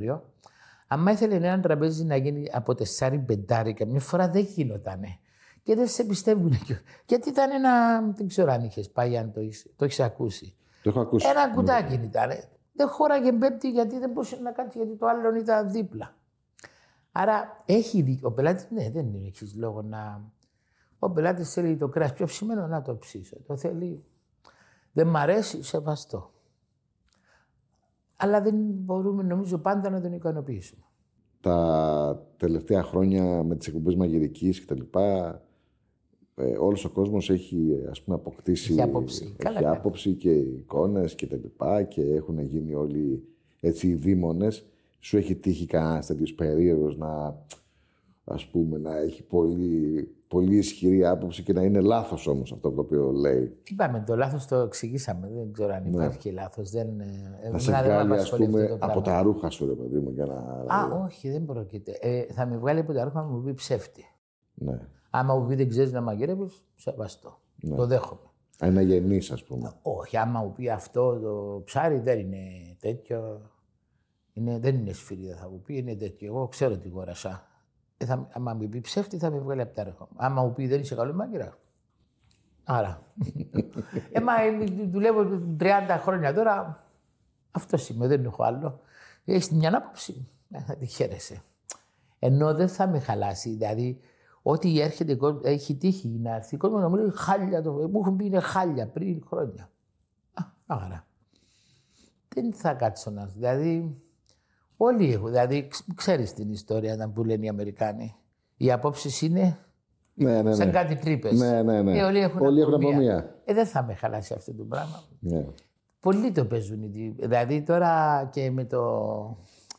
λεωφορείο. Αν ήθελε ένα τραπέζι να γίνει από 4-5, καμιά φορά δεν γίνοτανε. Και δεν σε πιστεύουν. Γιατί ήταν ένα. Δεν ξέρω αν είχε πάει, αν το έχει ακούσει. Το έχω ακούσει. Ένα κουτάκι ήταν. Δεν χώραγε πέμπτη γιατί δεν μπορούσε να κάτσει, γιατί το άλλο ήταν δίπλα. Άρα έχει δίκιο. Ο πελάτη, ναι, δεν έχει λόγο να. Ο πελάτη θέλει το κρέας πιο ψημένο, να το ψήσω. Το θέλει. Δεν μ' αρέσει, σεβαστό. Αλλά δεν μπορούμε, νομίζω, πάντα να τον ικανοποιήσουμε. Τα τελευταία χρόνια με τις εκπομπές μαγειρικής και τα λοιπά, όλος ο κόσμος έχει, ας πούμε, αποκτήσει... Έχει άποψη. Έχει άποψη και εικόνες και τα λοιπά και έχουν γίνει όλοι έτσι οι δήμονες. Σου έχει τύχει κανένας τέτοιος περίεργος να, ας πούμε, να έχει πολύ ισχυρή άποψη και να είναι λάθος όμως αυτό το οποίο λέει. Είπαμε, το λάθος το εξηγήσαμε. Δεν ξέρω αν υπάρχει λάθος. Να σε βγάλει, ας πούμε, από τα ρούχα σου, ρε παιδί μου, για να... Όχι, δεν πρόκειται. Θα με βγάλει από τα ρούχα μου πει ψεύτη. Ναι. Άμα μου πει δεν ξέρεις να μαγειρεύεις, σεβαστό. Ναι. Το δέχομαι. Αν είναι γεννής, ας πούμε. Όχι, άμα μου πει αυτό το ψάρι δεν είναι τέτοιο. Δεν είναι σφυρίδα, θα μου πει, είναι τέτοιο. Εγώ ξέρω τι γόρασα. Άμα μου πει ψεύτη, θα με βγάλει από τα ρούχα μου. Άμα μου πει δεν είσαι καλό μάγειρα. Άρα. Μα δουλεύω 30 χρόνια τώρα. Αυτό είμαι, δεν έχω άλλο. Έχει μια άποψη, θα τη χαίρεσαι. Ενώ δεν θα με χαλάσει. Δηλαδή, ό,τι έρχεται, έχει τύχει να έρθει κόσμο να μου λέει χάλια. Μου έχουν πει είναι χάλια πριν χρόνια. Άρα. Δεν θα κάτσω να. Δηλαδή, όλοι έχουν. Δηλαδή, ξέρεις την ιστορία που λένε οι Αμερικάνοι. Οι απόψεις είναι. Ναι. Σαν κάτι τρύπες. Ναι. Και όλοι έχουν από μία. Δεν θα με χαλάσει αυτό το πράγμα. Ναι. Πολλοί το παίζουν. Δηλαδή τώρα και με το.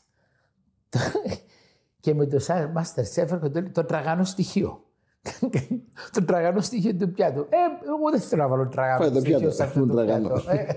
Και με το Masterchef έρχονται το τραγανό στοιχείο. Το τραγανό στοιχείο του πιάτου. Εγώ δεν θέλω να βάλω τραγανό στοιχείο σε αυτό το πιάτο.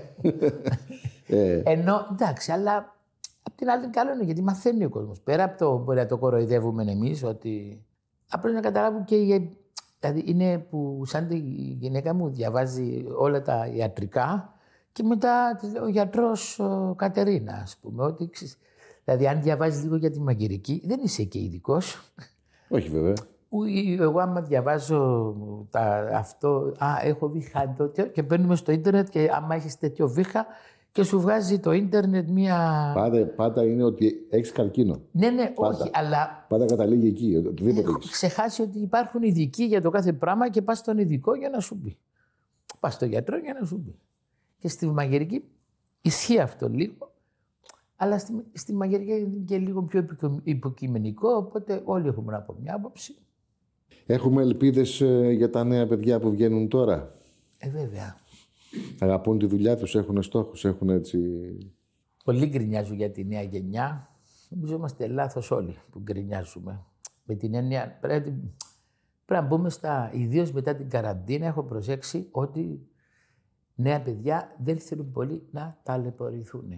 Ενώ εντάξει, αλλά απ' την άλλη καλό είναι γιατί μαθαίνει ο κόσμος. Πέρα από το μπορεί να το κοροϊδεύουμε εμείς, ότι απλώς να καταλάβουν και δηλαδή είναι που σαν τη γυναίκα μου διαβάζει όλα τα ιατρικά και μετά ο γιατρός Κατερίνα, ας πούμε. Ότι, δηλαδή, αν διαβάζεις λίγο για τη μαγειρική, δεν είσαι και ειδικός. Όχι, βέβαια. Εγώ, άμα διαβάζω αυτό, έχω βήχα εδώ και μπαίνουμε στο ίντερνετ και άμα έχεις τέτοιο βήχα και σου βγάζει το ίντερνετ μία. Πάντα είναι ότι έχεις καρκίνο. Ναι, πάντα. Όχι, αλλά. Πάντα καταλήγει εκεί. Έχω ξεχάσει ότι υπάρχουν ειδικοί για το κάθε πράγμα και πας στον ειδικό για να σου πει. Πας στον γιατρό για να σου πει. Και στη μαγειρική ισχύει αυτό λίγο. Αλλά στη μαγειρική είναι και λίγο πιο υποκειμενικό, οπότε όλοι έχουμε από μια άποψη. Έχουμε ελπίδες για τα νέα παιδιά που βγαίνουν τώρα. Βέβαια. Αγαπούν τη δουλειά τους, έχουν στόχους, έχουν έτσι... Πολλοί γκρινιάζουν για τη νέα γενιά. Νομίζω είμαστε λάθος όλοι που γκρινιάζουμε. Με την έννοια πρέπει να μπούμε ιδίως μετά την καραντίνα, έχω προσέξει ότι νέα παιδιά δεν θέλουν πολύ να ταλαιπωρηθούν.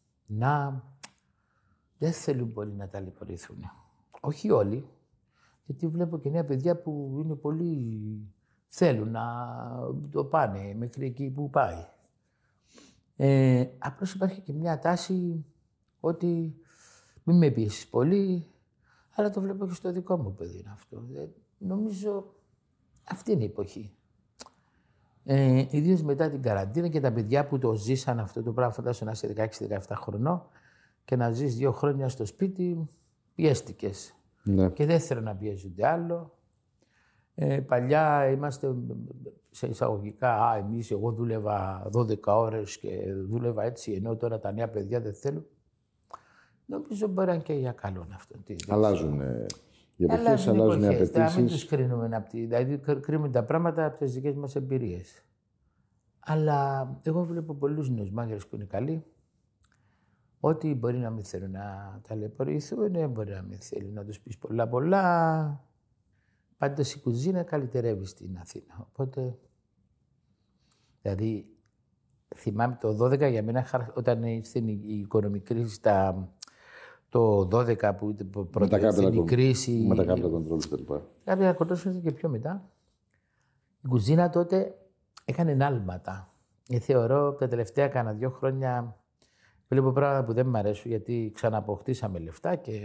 Δεν θέλουν πολύ να ταλαιπωρηθούν. Όχι όλοι, γιατί βλέπω και νέα παιδιά που είναι πολύ... θέλουν να το πάνε μέχρι εκεί που πάει. Απλώς υπάρχει και μια τάση ότι μην με πιέσεις πολύ, αλλά το βλέπω και στο δικό μου παιδί αυτό. Νομίζω αυτή είναι η εποχή. Ιδίως μετά την καραντίνα και τα παιδιά που το ζήσαν αυτό το πράγμα, φαντάσου να είσαι 16-17 χρονών και να ζεις 2 χρόνια στο σπίτι, πιέστηκες. Ναι. Και δεν θέλω να πιέζονται άλλο. Παλιά είμαστε σε εισαγωγικά, εγώ δούλευα 12 ώρες και δούλευα έτσι, ενώ τώρα τα νέα παιδιά δεν θέλουν. Νομίζω μπορεί να είναι και για καλό αυτό. Αλλάζουν οι εποχές, αλλάζουν οι απαιτήσεις. Μην τους κρίνουμε, δηλαδή κρίνουμε τα πράγματα από τις δικές μας εμπειρίες. Αλλά εγώ βλέπω πολλούς νέους μάγειρες που είναι καλοί, ότι μπορεί να μην θέλουν να ταλαιπωρηθούν, μπορεί να μην θέλουν να τους πεις πολλά. Πάντως η κουζίνα καλυτερεύει στην Αθήνα. Οπότε, δηλαδή, θυμάμαι το 12 για μένα, όταν ήρθε η οικονομική κρίση, το 12 που πρώτα ήρθε η κρίση. Με τα κάπλα κοντρόλ και τα λοιπά. Κάποια κοντρόλ ήρθε και πιο μετά. Η κουζίνα τότε έκανε άλματα. Θεωρώ τα τελευταία κάνα 2 χρόνια Βλέπω πράγματα που δεν μ' αρέσουν γιατί ξανααποκτήσαμε λεφτά και